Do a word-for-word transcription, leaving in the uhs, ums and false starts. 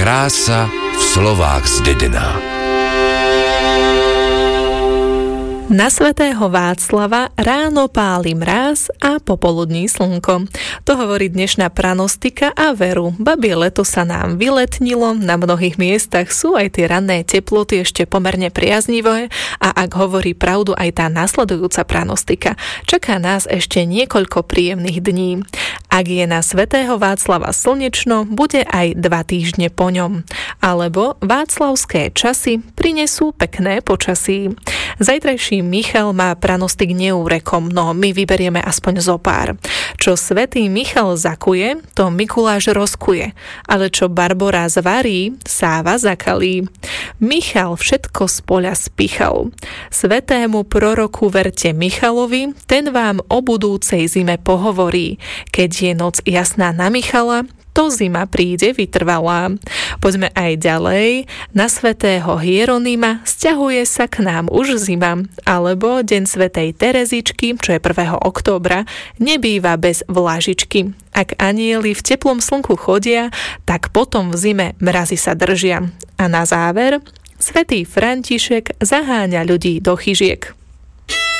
krása v slovách z dedena. Na svätého Václava ráno páli mráz a popoludní slnko. To hovorí dnešná pranostika a veru. Babie leto sa nám vyletnilo, na mnohých miestach sú aj tie ranné teploty ešte pomerne priaznivé a ak hovorí pravdu aj tá nasledujúca pranostika, čaká nás ešte niekoľko príjemných dní. Ak je na svätého Václava slnečno, bude aj dva týždne po ňom. Alebo václavské časy prinesú pekné počasí. Zajtrajší Michal má pranostik neúrekom, no my vyberieme aspoň zo pár. Čo svätý Michal zakuje, to Mikuláš rozkuje, ale čo Barbora zvarí, Sáva zakalí. Michal všetko z poľa spichal. Svätému proroku verte Michalovi, ten vám o budúcej zime pohovorí. Keď je noc jasná na Michala, to zima príde vytrvalá. Poďme aj ďalej. Na svätého Hieronyma sťahuje sa k nám už zima. Alebo deň svätej Terezičky, čo je prvého októbra, nebýva bez vlažičky. Ak anjeli v teplom slnku chodia, tak potom v zime mrazy sa držia. A na záver, svätý František zaháňa ľudí do chyžiek.